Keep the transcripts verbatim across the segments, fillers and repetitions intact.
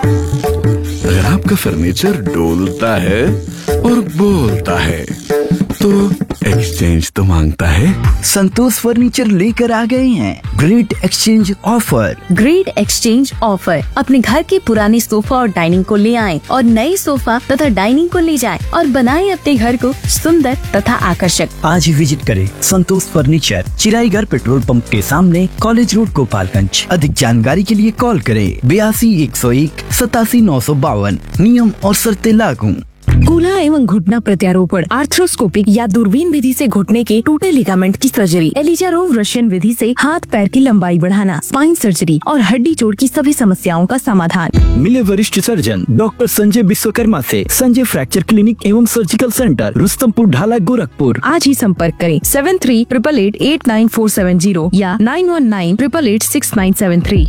अगर आपका फर्नीचर डोलता है और बोलता है तो एक्सचेंज तो मांगता है। संतोष फर्नीचर लेकर आ गए हैं great exchange offer. Great exchange offer. अपने घर के पुराने सोफा और डाइनिंग को ले आएं और नए सोफा तथा डाइनिंग को ले जाएं और बनाएं अपने घर को सुंदर तथा आकर्षक। आज ही विजिट करें संतोष फर्नीचर, चिराईगढ़ पेट्रोल पंप के सामने, कॉलेज रोड, गोपालगंज। अधिक जानकारी के लिए कॉल करें बयासी एक सौ एक सतासी नौ सौ बावन। नियम और शर्तें लागू। कूल्हा एवं घुटना प्रत्यारोपण, आर्थ्रोस्कोपिक या दूरबीन विधि से घुटने के टूटे लिगामेंट की सर्जरी, एलिजारोव रशियन विधि से हाथ पैर की लंबाई बढ़ाना, स्पाइन सर्जरी और हड्डी जोड़ की सभी समस्याओं का समाधान। मिले वरिष्ठ सर्जन डॉक्टर संजय विश्वकर्मा से संजय फ्रैक्चर क्लिनिक एवं सर्जिकल सेंटर, रुस्तमपुर ढाला, गोरखपुर। आज ही संपर्क करें seven three triple eight eight nine four seven zero या nine one nine triple eight six nine seven three.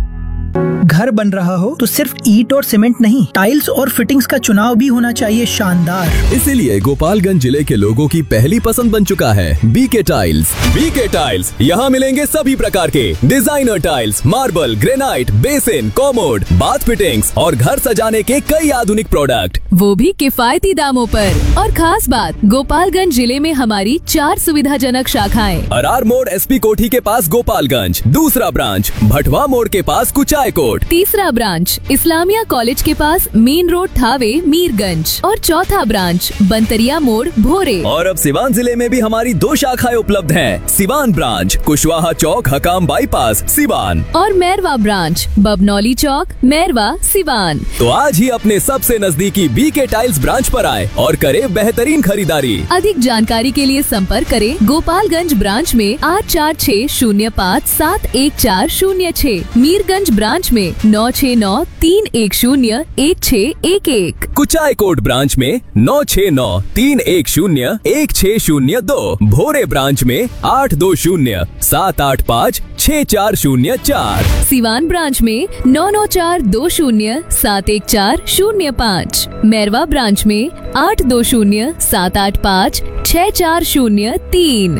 घर बन रहा हो तो सिर्फ ईंट और सीमेंट नहीं, टाइल्स और फिटिंग्स का चुनाव भी होना चाहिए शानदार। इसीलिए गोपालगंज जिले के लोगों की पहली पसंद बन चुका है बीके टाइल्स। बीके टाइल्स यहाँ मिलेंगे सभी प्रकार के designer tiles, marble, granite, basin, commode, bath fittings और घर सजाने के कई आधुनिक प्रोडक्ट, वो भी किफायती दामों पर। और खास बात, गोपालगंज जिले में हमारी चार सुविधाजनक शाखाएं। अरार मोड़ एसपी कोठी के पास गोपालगंज, दूसरा ब्रांच भटवा मोड़ के पास कुचायकोट, तीसरा ब्रांच इस्लामिया कॉलेज के पास मेन रोड थावे मीरगंज और चौथा ब्रांच बंतरिया मोड़ भोरे। और अब सिवान जिले में भी हमारी दो शाखाएं उपलब्ध हैं। सिवान ब्रांच कुशवाहा चौक, हकाम बाईपास, सिवान, और मैरवा ब्रांच बबनौली चौक, मैरवा, सिवान। तो आज ही अपने सबसे नजदीकी बीके टाइल्स ब्रांच पर आए और करें बेहतरीन खरीदारी। अधिक जानकारी के लिए संपर्क करें गोपालगंज ब्रांच में आठ चार छह शून्य पाँच सात एक चार शून्य छह, मीरगंज ब्रांच में नौ छह नौ तीन एक शून्य एक छह एक एक, कुचायकोट ब्रांच में नौ छह नौ तीन एक शून्य एक छह शून्य दो, भोरे ब्रांच में आठ दो शून्य सात आठ पाँच छह चार शून्य चार, सिवान ब्रांच में नौ नौ चार दो शून्य सात एक चार शून्य पाँच, मैरवा ब्रांच में आठ दो शून्य सात आठ पाँच छह चार शून्य तीन।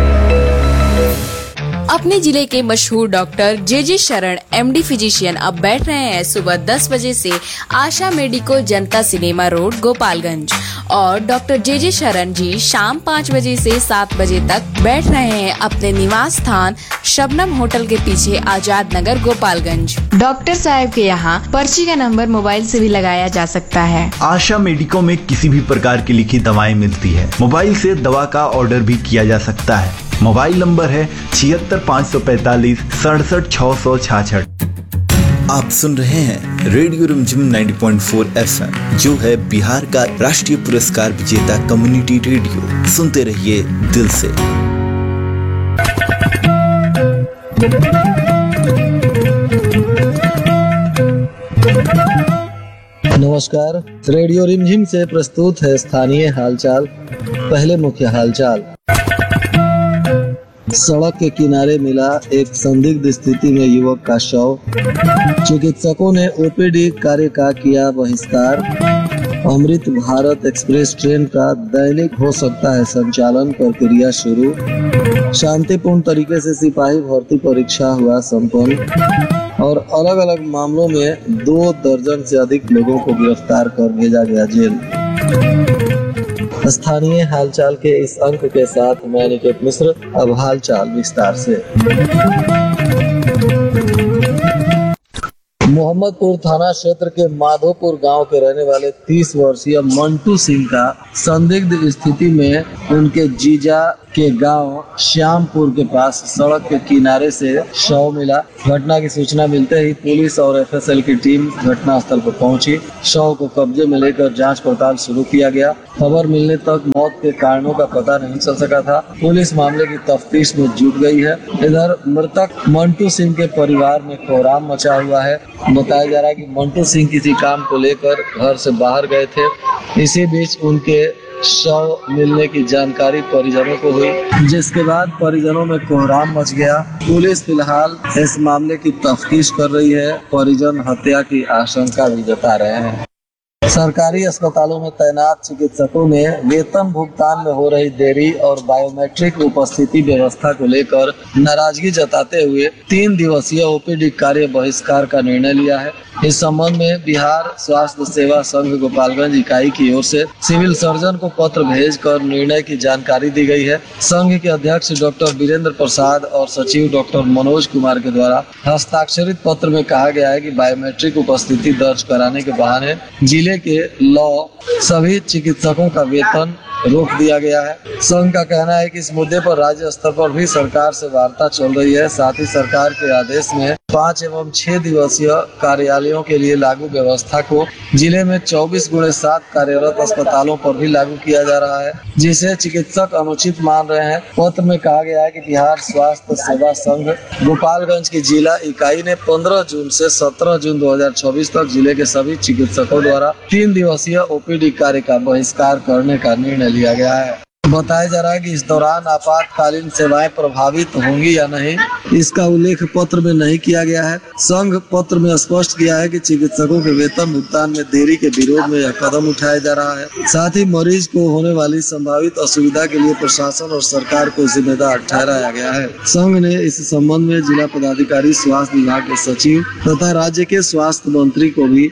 अपने जिले के मशहूर डॉक्टर जे जे शरण एमडी फिजिशियन अब बैठ रहे हैं सुबह दस बजे से आशा मेडिको जनता सिनेमा रोड गोपालगंज, और डॉक्टर जे जे शरण जी शाम पाँच बजे से सात बजे तक बैठ रहे हैं अपने निवास स्थान शबनम होटल के पीछे आजाद नगर गोपालगंज। डॉक्टर साहब के यहाँ पर्ची का नंबर मोबाइल से भी लगाया जा सकता है। आशा मेडिको में किसी भी प्रकार की लिखी दवाएं मिलती है। मोबाइल से दवा का ऑर्डर भी किया जा सकता है। मोबाइल नंबर है छिहत्तर पाँच सौ पैतालीस सड़सठ छह सौ छाछठ। आप सुन रहे हैं रेडियो रिमझिम नब्बे पॉइंट चार एफ एम, जो है बिहार का राष्ट्रीय पुरस्कार विजेता कम्युनिटी रेडियो। सुनते रहिए दिल से। नमस्कार, रेडियो रिमझिम से प्रस्तुत है स्थानीय हालचाल। पहले मुख्य हालचाल। सड़क के किनारे मिला एक संदिग्ध स्थिति में युवक का शव। चिकित्सकों ने ओपीडी कार्य का किया बहिष्कार। अमृत भारत एक्सप्रेस ट्रेन का दैनिक हो सकता है संचालन, प्रक्रिया शुरू। शांतिपूर्ण तरीके से सिपाही भर्ती परीक्षा हुआ संपन्न। और अलग अलग मामलों में दो दर्जन से अधिक लोगों को गिरफ्तार कर भेजा गया जेल। स्थानीय हालचाल के इस अंक के साथ मैं निकेत मिश्र। अब हालचाल विस्तार से। मोहम्मदपुर थाना क्षेत्र के माधोपुर गांव के रहने वाले तीस वर्षीय मंटू सिंह का संदिग्ध स्थिति में उनके जीजा के गांव श्यामपुर के पास सड़क के किनारे से शव मिला। घटना की सूचना मिलते ही पुलिस और एफ एस एल की टीम घटना स्थल पर पहुंची। शव को कब्जे में लेकर जांच पड़ताल शुरू किया गया। खबर मिलने तक मौत के कारणों का पता नहीं चल सका था। पुलिस मामले की तफ्तीश में जुट गई है। इधर मृतक मंटू सिंह के परिवार में कोहराम मचा हुआ है। बताया जा रहा है कि मंटू सिंह किसी काम को लेकर घर से बाहर गए थे। इसी बीच उनके शव मिलने की जानकारी परिजनों को हुई, जिसके बाद परिजनों में कोहराम मच गया। पुलिस फिलहाल इस मामले की तफ्तीश कर रही है। परिजन हत्या की आशंका भी जता रहे हैं। सरकारी अस्पतालों में तैनात चिकित्सकों ने वेतन भुगतान में हो रही देरी और बायोमेट्रिक उपस्थिति व्यवस्था को लेकर नाराजगी जताते हुए तीन दिवसीय ओपीडी कार्य बहिष्कार का निर्णय लिया है। इस संबंध में बिहार स्वास्थ्य सेवा संघ गोपालगंज इकाई की ओर से सिविल सर्जन को पत्र भेजकर निर्णय की जानकारी दी गई है। संघ के अध्यक्ष डॉक्टर वीरेंद्र प्रसाद और सचिव डॉक्टर मनोज कुमार के द्वारा हस्ताक्षरित पत्र में कहा गया है कि बायोमेट्रिक उपस्थिति दर्ज कराने के बहाने जिले के लॉ सभी चिकित्सकों का वेतन रोक दिया गया है। संघ का कहना है कि इस मुद्दे पर राज्य स्तर पर भी सरकार से वार्ता चल रही है। साथ ही सरकार के आदेश में पाँच एवं छह दिवसीय कार्यालयों के लिए लागू व्यवस्था को जिले में चौबीस गुणे सात कार्यरत अस्पतालों पर भी लागू किया जा रहा है, जिसे चिकित्सक अनुचित मान रहे हैं। पत्र में कहा गया है कि बिहार स्वास्थ्य सेवा संघ गोपालगंज की जिला इकाई ने पंद्रह जून से सत्रह जून दो हजार चौबीस तक जिले के सभी चिकित्सकों द्वारा तीन दिवसीय ओपीडी कार्य का बहिष्कार करने का निर्णय लिया गया है। बताया जा रहा है कि इस दौरान आपातकालीन सेवाएं प्रभावित होंगी या नहीं, इसका उल्लेख पत्र में नहीं किया गया है। संघ पत्र में स्पष्ट किया है कि चिकित्सकों के वेतन भुगतान में देरी के विरोध में यह कदम उठाया जा रहा है। साथ ही मरीज को होने वाली संभावित असुविधा के लिए प्रशासन और सरकार को जिम्मेदार ठहराया गया है। संघ ने इस संबंध में जिला पदाधिकारी स्वास्थ्य विभाग के सचिव तथा राज्य के स्वास्थ्य मंत्री को भी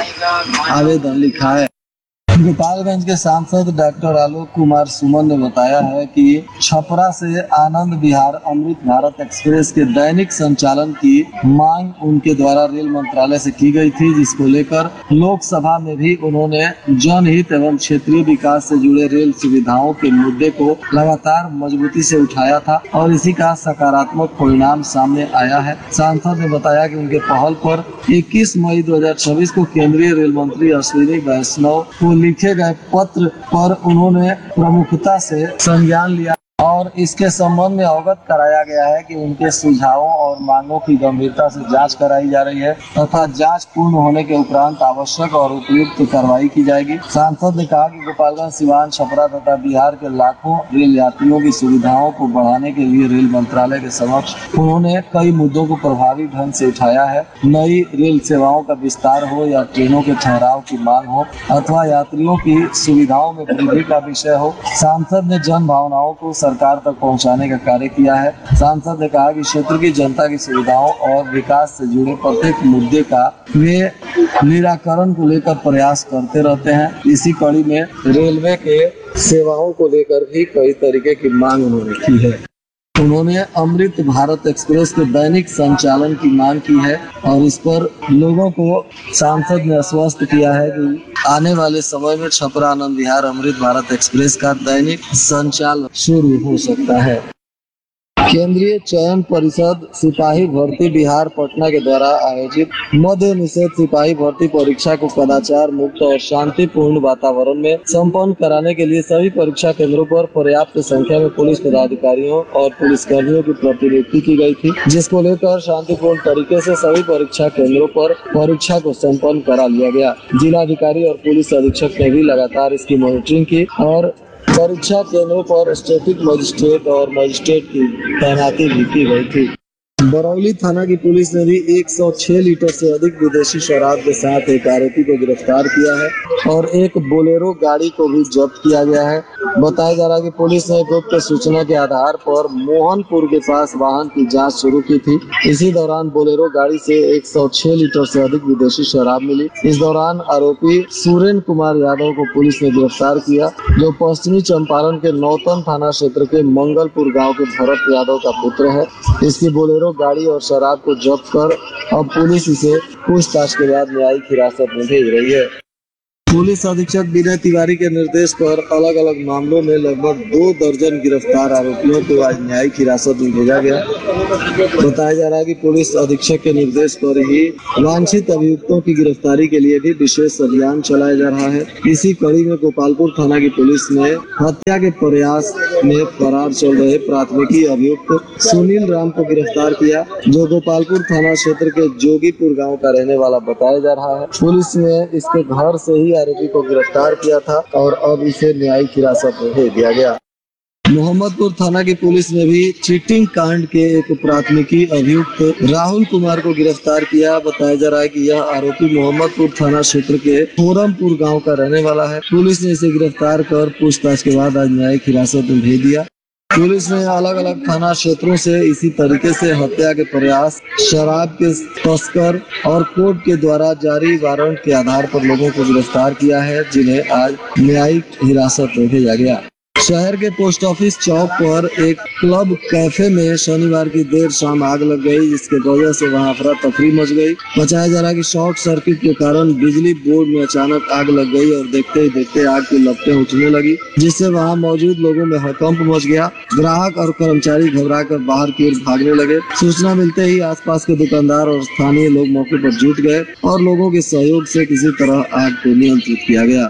आवेदन लिखा है। गोपालगंज के सांसद डॉक्टर आलोक कुमार सुमन ने बताया है कि छपरा से आनंद विहार अमृत भारत एक्सप्रेस के दैनिक संचालन की मांग उनके द्वारा रेल मंत्रालय से की गई थी, जिसको लेकर लोकसभा में भी उन्होंने जनहित एवं क्षेत्रीय विकास से जुड़े रेल सुविधाओं के मुद्दे को लगातार मजबूती से उठाया था और इसी का सकारात्मक परिणाम सामने आया है। सांसद ने बताया कि उनके पहल पर इक्कीस मई दो हजार छब्बीस को केंद्रीय रेल मंत्री अश्विनी वैष्णव को लिखे गए पत्र पर उन्होंने प्रमुखता से संज्ञान लिया और इसके संबंध में अवगत कराया गया है कि उनके सुझावों और मांगों की गंभीरता से जांच कराई जा रही है तथा जांच पूर्ण होने के उपरांत आवश्यक और उपयुक्त कार्रवाई की जाएगी। सांसद ने कहा कि गोपालगंज, सिवान, छपरा तथा बिहार के लाखों रेल यात्रियों की सुविधाओं को बढ़ाने के लिए रेल मंत्रालय के समक्ष उन्होंने कई मुद्दों को प्रभावी ढंग से उठाया है। नई रेल सेवाओं का विस्तार हो या ट्रेनों के ठहराव की मांग हो अथवा यात्रियों की सुविधाओं में वृद्धि का विषय हो, सांसद ने जन भावनाओं को सरकार तक पहुंचाने का कार्य किया है। सांसद ने कहा कि क्षेत्र की जनता की सुविधाओं और विकास से जुड़े प्रत्येक मुद्दे का वे निराकरण को लेकर प्रयास करते रहते हैं। इसी कड़ी में रेलवे के सेवाओं को लेकर भी कई तरीके की मांग उन्होंने की है। उन्होंने अमृत भारत एक्सप्रेस के दैनिक संचालन की मांग की है और इस पर लोगों को सांसद ने आश्वस्त किया है कि आने वाले समय में छपरा आनंद विहार अमृत भारत एक्सप्रेस का दैनिक संचालन शुरू हो सकता है। केंद्रीय चयन परिषद सिपाही भर्ती बिहार पटना के द्वारा आयोजित मद्य निषेध सिपाही भर्ती परीक्षा को कदाचार मुक्त और शांतिपूर्ण वातावरण में संपन्न कराने के लिए सभी परीक्षा केंद्रों पर पर्याप्त संख्या में पुलिस पदाधिकारियों और पुलिसकर्मियों की प्रतिनियुक्ति की गई थी, जिसको लेकर शांतिपूर्ण तरीके से सभी परीक्षा केंद्रों पर परीक्षा को संपन्न करा लिया गया। जिलाधिकारी और पुलिस अधीक्षक ने भी लगातार इसकी मॉनिटरिंग की और परीक्षा केंद्रों पर स्टैटिक मजिस्ट्रेट और मजिस्ट्रेट की तैनाती भी की गई थी। बरौली थाना की पुलिस ने भी एक सौ छह लीटर से अधिक विदेशी शराब के साथ एक आरोपी को गिरफ्तार किया है और एक बोलेरो गाड़ी को भी जब्त किया गया है। बताया जा रहा है कि पुलिस ने गुप्त सूचना के आधार पर मोहनपुर के पास वाहन की जांच शुरू की थी। इसी दौरान बोलेरो गाड़ी से एक सौ छह लीटर से अधिक विदेशी शराब मिली। इस दौरान आरोपी सुरेंद्र कुमार यादव को पुलिस ने गिरफ्तार किया, जो पश्चिमी चंपारण के नौतन थाना क्षेत्र के मंगलपुर गाँव के भरत यादव का पुत्र है। इसकी बोलेरो गाड़ी और शराब को जब्त कर अब पुलिस इसे पूछताछ के बाद न्यायिक हिरासत में भेज रही है। पुलिस अधीक्षक विनय तिवारी के निर्देश पर अलग अलग मामलों में लगभग दो दर्जन गिरफ्तार आरोपियों को आज न्यायिक हिरासत में भेजा गया। बताया जा रहा है कि पुलिस अधीक्षक के निर्देश पर ही वांछित अभियुक्तों की गिरफ्तारी के लिए भी विशेष अभियान चलाया जा रहा है। इसी कड़ी में गोपालपुर थाना की पुलिस ने हत्या के प्रयास में फरार चल रहे प्राथमिकी अभियुक्त सुनील राम को गिरफ्तार किया, जो गोपालपुर थाना क्षेत्र के जोगीपुर गाँव का रहने वाला बताया जा रहा है। पुलिस ने इसके घर से ही आरोपी को गिरफ्तार किया था और अब इसे न्यायिक हिरासत में भेज दिया गया। मोहम्मदपुर थाना की पुलिस ने भी चीटिंग कांड के एक प्राथमिकी अभियुक्त राहुल कुमार को गिरफ्तार किया। बताया जा रहा है कि यह आरोपी मोहम्मदपुर थाना क्षेत्र के फोरमपुर गांव का रहने वाला है। पुलिस ने इसे गिरफ्तार कर पूछताछ के बाद आज न्यायिक हिरासत में भेज दिया। पुलिस ने अलग अलग थाना क्षेत्रों से इसी तरीके से हत्या के प्रयास, शराब के तस्कर और कोर्ट के द्वारा जारी वारंट के आधार पर लोगों को गिरफ्तार किया है, जिन्हें आज न्यायिक हिरासत में भेजा गया। शहर के पोस्ट ऑफिस चौक पर एक क्लब कैफे में शनिवार की देर शाम आग लग गई, जिसके वजह से वहां अफरा तफरी मच गई। बताया जा रहा है कि शॉर्ट सर्किट के कारण बिजली बोर्ड में अचानक आग लग गई और देखते ही देखते आग की लपटें उठने लगी, जिससे वहां मौजूद लोगों में हड़कंप मच गया। ग्राहक और कर्मचारी घबराकर बाहर की ओर भागने लगे। सूचना मिलते ही आसपास के दुकानदार और स्थानीय लोग मौके पर जुट गए और लोगों के सहयोग से किसी तरह आग को नियंत्रित किया गया।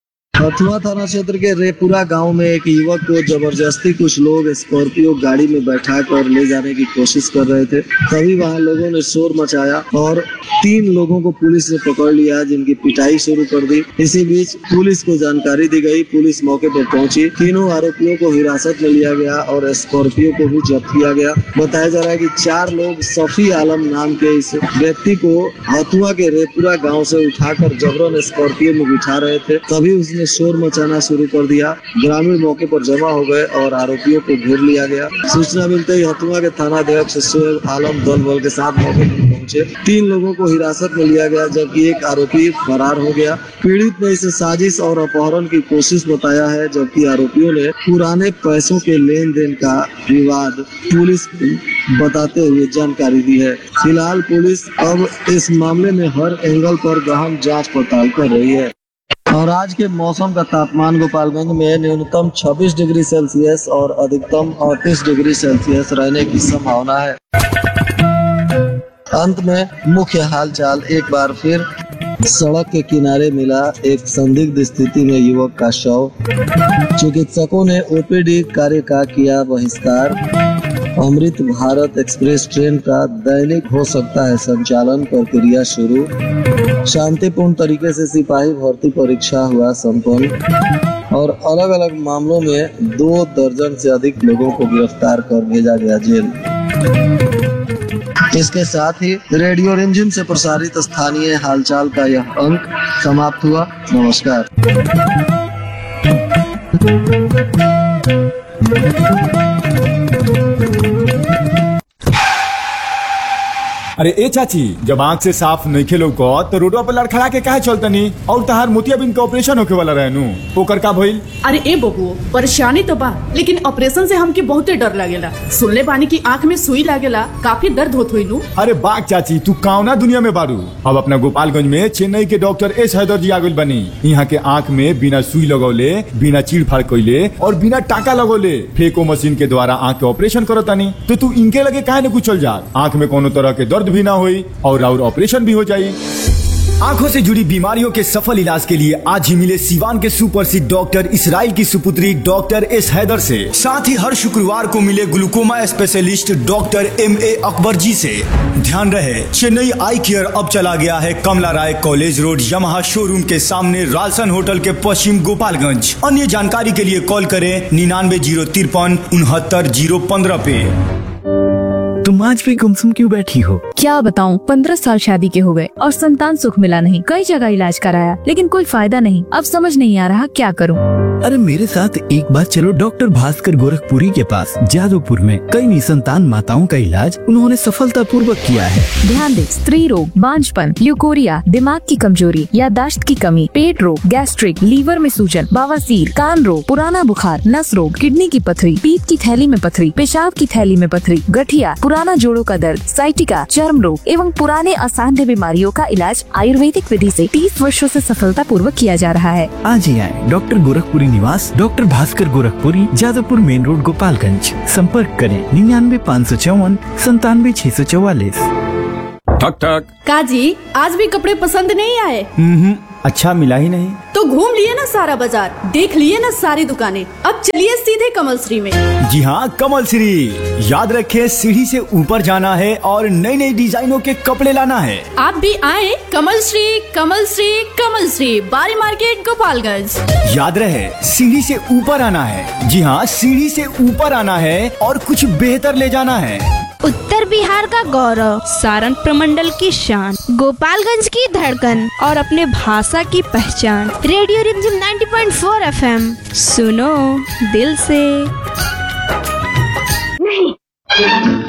हथुआ थाना क्षेत्र के रेपुरा गांव में एक युवक को जबरदस्ती कुछ लोग स्कॉर्पियो गाड़ी में बैठाकर ले जाने की कोशिश कर रहे थे। तभी वहां लोगों ने शोर मचाया और तीन लोगों को पुलिस ने पकड़ लिया, जिनकी पिटाई शुरू कर दी। इसी बीच पुलिस को जानकारी दी गई। पुलिस मौके पर पहुंची, तीनों आरोपियों को हिरासत में लिया गया और स्कॉर्पियो को भी जब्त किया गया। बताया जा रहा है कि चार लोग सफी आलम नाम के इस व्यक्ति को हथुआ के रेपुरा गाँव से उठाकर जबरन स्कॉर्पियो में बिठा रहे थे। तभी उसने शोर मचाना शुरू कर दिया। ग्रामीण मौके पर जमा हो गए और आरोपियों को घेर लिया गया। सूचना मिलते ही हथुआ के थाना अध्यक्ष शोएब आलम दल बल के साथ मौके पर पहुंचे। तीन लोगों को हिरासत में लिया गया, जबकि एक आरोपी फरार हो गया। पीड़ित ने इसे साजिश और अपहरण की कोशिश बताया है, जबकि आरोपियों ने पुराने पैसों के लेन देन का विवाद पुलिस को बताते हुए जानकारी दी है। फिलहाल पुलिस अब इस मामले में हर एंगल पर गहन जाँच पड़ताल कर रही है। और आज के मौसम का तापमान गोपालगंज में न्यूनतम छब्बीस डिग्री सेल्सियस और अधिकतम अड़तीस डिग्री सेल्सियस रहने की संभावना है। अंत में मुख्य हालचाल एक बार फिर। सड़क के किनारे मिला एक संदिग्ध स्थिति में युवक का शव। चिकित्सकों ने ओपीडी कार्य का किया बहिष्कार। अमृत भारत एक्सप्रेस ट्रेन का दैनिक हो सकता है संचालन प्रक्रिया शुरू। शांतिपूर्ण तरीके से सिपाही भर्ती परीक्षा हुआ संपन्न। और अलग अलग मामलों में दो दर्जन से अधिक लोगों को गिरफ्तार कर भेजा गया जेल। इसके साथ ही रेडियो रिमझिम से प्रसारित स्थानीय हालचाल का यह अंक समाप्त हुआ। नमस्कार। अरे ए चाची, जब आँख से साफ नहीं खेलो को तो रोडवा पर लड़खड़ा के काहे चलतनी? और तहार मोतियाबिंद का ऑपरेशन होके वाला रहनु, ओकर का भइल? अरे ए बबुओ, परेशानी तो बा, लेकिन ऑपरेशन से हमके बहुते डर लागेला। सुनले बानी की आँख में सुई लागेला, काफी दर्द होत होई नु। अरे बाग चाची, तू काउना दुनिया में बारू। अब अपना गोपालगंज में चेन्नई के डॉक्टर एस हैदर जी आगुल बनी। यहाँ के आँख में बिना सुई लगौले, बिना चीड़ फाड़ कइले और बिना टाका लगौले फेको मशीन के द्वारा आँख के ऑपरेशन करतानी। तो तू इनके लगे काहे न कुछ चल जा। आँख में कोनो तरह के दर्द भी ना होई और और ऑपरेशन भी हो जाए। आंखों से जुड़ी बीमारियों के सफल इलाज के लिए आज ही मिले सीवान के सुप्रसिद्ध डॉक्टर इसराइल की सुपुत्री डॉक्टर एस हैदर से। साथ ही हर शुक्रवार को मिले glaucoma specialist doctor M A Akbar जी से। ध्यान रहे, चेन्नई आई केयर अब चला गया है कमला राय कॉलेज रोड यमहा शोरूम के सामने रालसन होटल के पश्चिम गोपालगंज। अन्य जानकारी के लिए कॉल करें निन्यानवे जीरो तिरपन उनहत्तर जीरो पंद्रह पे। तुम आज भी गुमसुम क्यों बैठी हो? क्या बताऊं, पंद्रह साल शादी के हो गए और संतान सुख मिला नहीं। कई जगह इलाज कराया लेकिन कोई फायदा नहीं। अब समझ नहीं आ रहा क्या करूं। अरे मेरे साथ एक बार चलो डॉक्टर भास्कर गोरखपुरी के पास। जादवपुर में कई निसंतान माताओं का इलाज उन्होंने सफलता पूर्वक किया है। ध्यान दे, स्त्री रोग, बांझपन, ल्यूकोरिया, दिमाग की कमजोरी, याददाश्त की कमी, पेट रोग, गैस्ट्रिक, लीवर में सूजन, बवासीर, कान रोग, पुराना बुखार, नस रोग, किडनी की पथरी, पीत की थैली में पथरी, पेशाब की थैली में पथरी, गठिया, पुराना जोड़ों का दर्द, साइटिका, चर्म रोग एवं पुराने असाध्य बीमारियों का इलाज आयुर्वेदिक विधि से तीस वर्षों से सफलता पूर्वक किया जा रहा है। आज ही आए डॉक्टर गोरखपुरी निवास, doctor Bhaskar Gorakhpuri, Jadavpur main road Gopalganj. संपर्क करें निन्यानवे पाँच सौ चौवन संतानवे छह सौ चौवालीस। ठक ठक। काजी, आज भी कपड़े पसंद नहीं आए? अच्छा मिला ही नहीं। तो घूम लिए ना सारा बाजार, देख लिए ना सारी दुकानें, अब चलिए सीधे कमल श्री में। जी हाँ, कमल श्री। याद रखे सीढ़ी से ऊपर जाना है और नई नई डिजाइनों के कपड़े लाना है। आप भी आए कमल श्री, कमल श्री, कमल श्री, बारी मार्केट गोपालगंज। याद रहे सीढ़ी से ऊपर आना है। जी हाँ, सीढ़ी से ऊपर आना है और कुछ बेहतर ले जाना है। उत्तर बिहार का गौरव, सारण प्रमंडल की शान, गोपालगंज की धड़कन और अपने भाषा की पहचान। रेडियो रिमझिम नब्बे पॉइंट चार एफएम, सुनो दिल से। नहीं